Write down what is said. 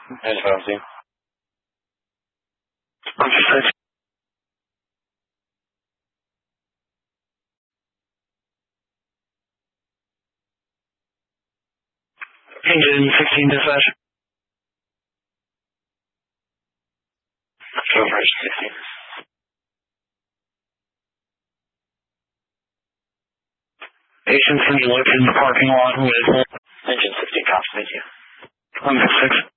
There's Valencia. Understood. Engine 16 dispatch. Over 16. Agent 3 looked in the parking lot with Engine 16 cops, thank you. 166.